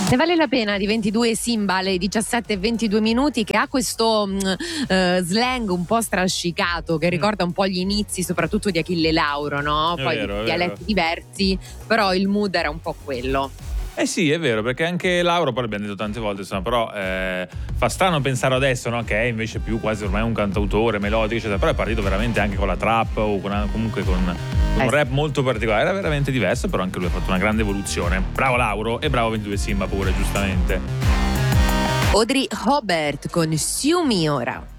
Ne vale la pena di 22 Simba alle 17:22 che ha questo slang un po' strascicato che ricorda un po' gli inizi soprattutto di Achille Lauro, no? È Poi vero, è dialetti vero. diversi, però il mood era un po' quello. Eh sì, è vero, perché anche Lauro, poi l'abbiamo detto tante volte, insomma, però fa strano pensare adesso, no? Che è invece più quasi ormai un cantautore melodico, eccetera, però è partito veramente anche con la trap o comunque con un rap molto particolare, era veramente diverso, però anche lui ha fatto una grande evoluzione. Bravo Lauro e bravo 22 Simba pure, giustamente. Audrey Hobart con Sue Me ora.